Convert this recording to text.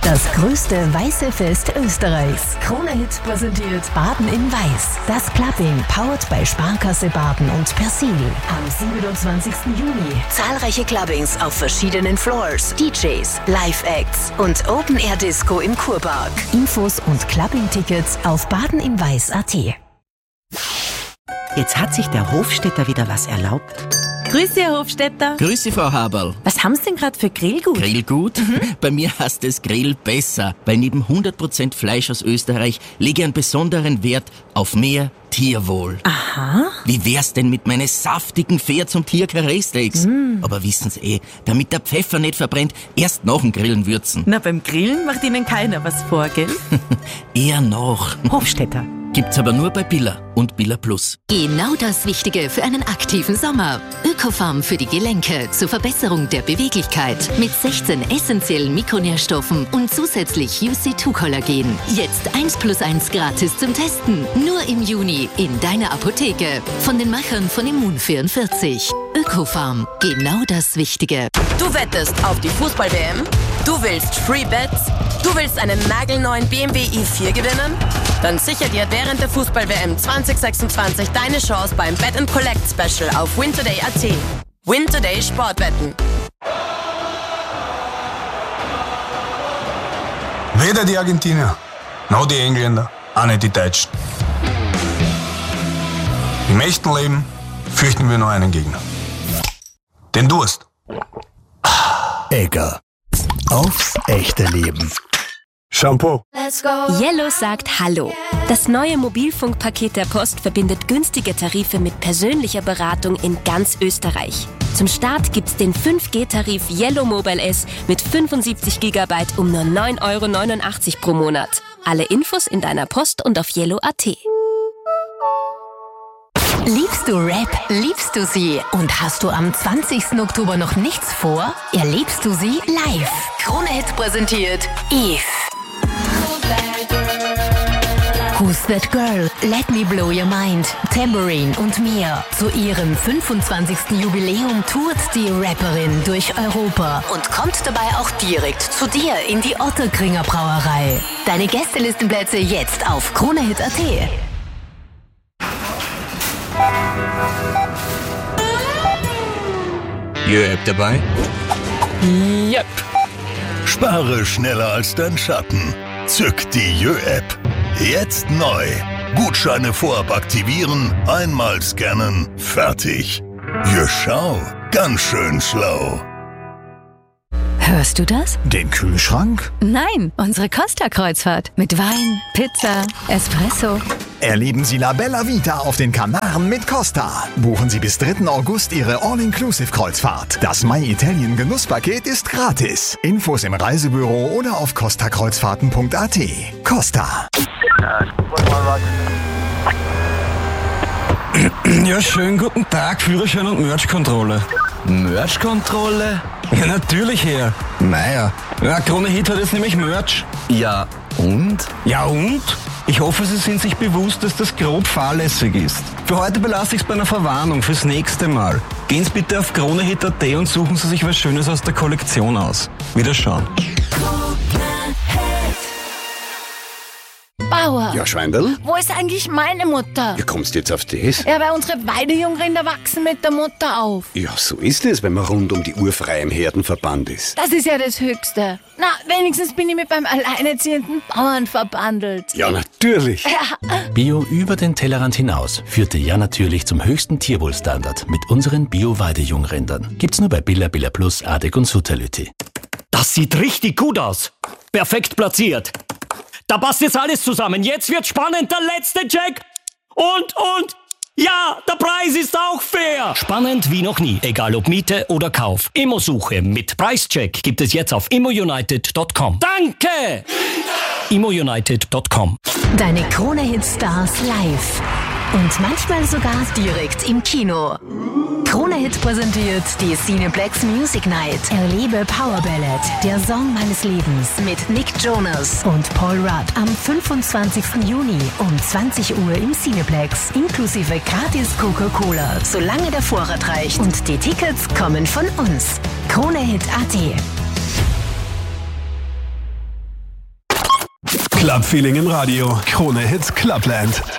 Das größte weiße Fest Österreichs. Krone Hit präsentiert Baden in Weiß. Das Clubbing, powered by Sparkasse Baden und Persil. Am 27. Juni. Zahlreiche Clubbings auf verschiedenen Floors, DJs, Live-Acts und Open-Air-Disco im Kurpark. Infos und Clubbing-Tickets auf badeninweiß.at. Jetzt hat sich der Hofstädter wieder was erlaubt. Grüß Sie, Herr Hofstädter. Grüß Sie, Frau Haberl. Was haben Sie denn gerade für Grillgut? Grillgut? Bei mir heißt es Grill besser, weil neben 100% Fleisch aus Österreich lege ich einen besonderen Wert auf mehr Tierwohl. Aha. Wie wär's denn mit meinen saftigen Pferds- und Tierkarree-Steaks? Aber wissen Sie damit der Pfeffer nicht verbrennt, erst nach dem Grillen würzen. Na, beim Grillen macht Ihnen keiner was vor, gell? Eher noch. Hofstädter. Gibt's aber nur bei Billa und Billa Plus. Genau das Wichtige für einen aktiven Sommer. Ökofarm für die Gelenke zur Verbesserung der Beweglichkeit mit 16 essentiellen Mikronährstoffen und zusätzlich UC2-Kollagen. Jetzt 1+1 gratis zum Testen. Nur im Juni in deiner Apotheke. Von den Machern von Immun44. Ökofarm. Genau das Wichtige. Du wettest auf die Fußball-WM? Du willst Free Bets? Du willst einen nagelneuen BMW i4 gewinnen? Dann sicher dir während der Fußball-WM 2026 deine Chance beim Bet & Collect Special auf wintoday.at. Wintoday Sportwetten. Weder die Argentinier, noch die Engländer, auch nicht die Deutschen. Im echten Leben fürchten wir nur einen Gegner. Den Durst. Egger. Aufs echte Leben. Shampoo. Yellow sagt Hallo. Das neue Mobilfunkpaket der Post verbindet günstige Tarife mit persönlicher Beratung in ganz Österreich. Zum Start gibt's den 5G-Tarif Yellow Mobile S mit 75 GB um nur 9,89 € pro Monat. Alle Infos in deiner Post und auf yellow.at. Liebst du Rap? Liebst du sie? Und hast du am 20. Oktober noch nichts vor? Erlebst du sie live. Krone Hit präsentiert Eve. Who's That Girl? Let Me Blow Your Mind, Tambourine und mehr. Zu ihrem 25. Jubiläum tourt die Rapperin durch Europa und kommt dabei auch direkt zu dir in die Otterkringer Brauerei. Deine Gästelistenplätze jetzt auf kronehit.at. Jö-App dabei? Yep. Spare schneller als dein Schatten. Zück die Jö-App. Jetzt neu. Gutscheine vorab aktivieren, einmal scannen, fertig. Jö, schau, ganz schön schlau. Hörst du das? Den Kühlschrank? Nein, unsere Costa-Kreuzfahrt. Mit Wein, Pizza, Espresso. Erleben Sie La Bella Vita auf den Kanaren mit Costa. Buchen Sie bis 3. August Ihre All-Inclusive-Kreuzfahrt. Das My Italien Genusspaket ist gratis. Infos im Reisebüro oder auf costakreuzfahrten.at. Costa. Ja, schönen guten Tag, Führerschein und Merch-Kontrolle. Merch-Kontrolle? Ja, natürlich, Herr. Naja, ja, Krone Hit hat jetzt nämlich Merch. Ja, und? Ja, und? Ich hoffe, Sie sind sich bewusst, dass das grob fahrlässig ist. Für heute belasse ich es bei einer Verwarnung fürs nächste Mal. Gehen Sie bitte auf kronehit.at und suchen Sie sich was Schönes aus der Kollektion aus. Wiederschauen. Bauer. Ja, Schweindl? Wo ist eigentlich meine Mutter? Wie kommst du jetzt auf das? Ja, weil unsere Weidejungrinder wachsen mit der Mutter auf. Ja, so ist es, wenn man rund um die Uhr frei im Herdenverband ist. Das ist ja das Höchste. Na, wenigstens bin ich mit beim alleinerziehenden Bauern verbandelt. Ja, natürlich. Ja. Bio über den Tellerrand hinaus führte ja natürlich zum höchsten Tierwohlstandard mit unseren Bio-Weidejungrindern. Gibt's nur bei Billa, Billa Plus, Adek und Sutality. Das sieht richtig gut aus. Perfekt platziert. Da passt jetzt alles zusammen. Jetzt wird spannend, der letzte Check. Und, ja, der Preis ist auch fair. Spannend wie noch nie, egal ob Miete oder Kauf. Immosuche mit Preischeck gibt es jetzt auf immounited.com. Danke! immounited.com. Deine Krone Hit Stars live. Und manchmal sogar direkt im Kino. Krone Hit präsentiert die Cineplex Music Night. Erlebe Power Ballad, der Song meines Lebens mit Nick Jonas und Paul Rudd am 25. Juni um 20 Uhr im Cineplex. Inklusive gratis Coca-Cola, solange der Vorrat reicht. Und die Tickets kommen von uns. KroneHit.at. Club-Feeling im Radio. Krone Hits Clubland.